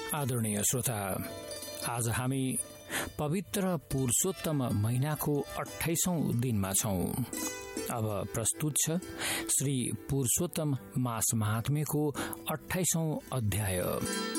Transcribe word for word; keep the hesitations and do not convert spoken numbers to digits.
आदरणीय श्रोता, आज हामी पवित्र पुरुषोत्तम महिनाको अठाइसौं दिनमा छौं। अब प्रस्तुत छ श्री पुरुषोत्तम मास महात्म्यको अठाइसौं अध्याय।